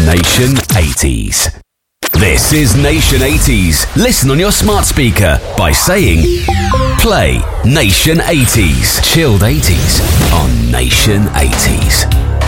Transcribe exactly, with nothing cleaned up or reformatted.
Nation eighties. This is Nation eighties. Listen on your smart speaker by saying, play Nation eighties. Chilled eighties on Nation eighties.